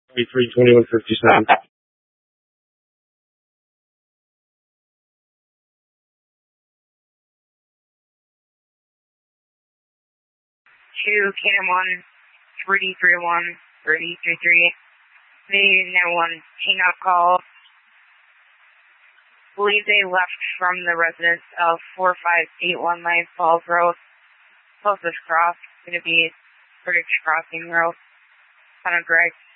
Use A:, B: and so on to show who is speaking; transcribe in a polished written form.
A: 232157.
B: 2 Cannon 1, 331, 333. Maybe 911 hang up call. Believe they left from the residence of 45819 Falls Road. Closest cross going to be British Crossing Road. Son of Greg.